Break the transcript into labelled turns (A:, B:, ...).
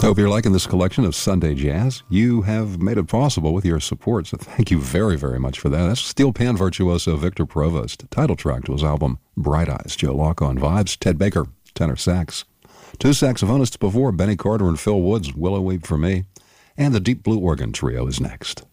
A: Hope you're liking this collection of Sunday Jazz. You have made it possible with your support, so thank you very, very much for that. That's steel pan virtuoso Victor Provost, title track to his album Bright Eyes. Joe Locke on vibes, Ted Baker, tenor sax. Two saxophonists before, Benny Carter and Phil Woods, Willow Weep for Me. And the Deep Blue Organ Trio is next.